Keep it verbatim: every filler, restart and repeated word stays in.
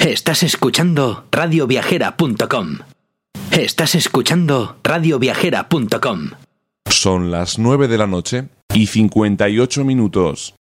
Estás escuchando radio viajera punto com. Estás escuchando radio viajera punto com. Son las nueve de la noche y cincuenta y ocho minutos.